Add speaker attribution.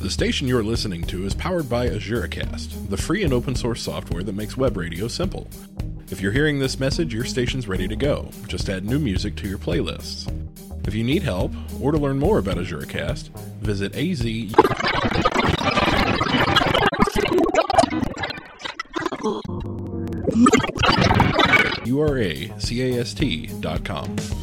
Speaker 1: The station you're listening to is powered by AzureCast, the free and open source software that makes web radio simple. If you're hearing this message, your station's ready to go. Just add new music to your playlists. If you need help, or to learn more about AzureCast, visit AZURACAST.com.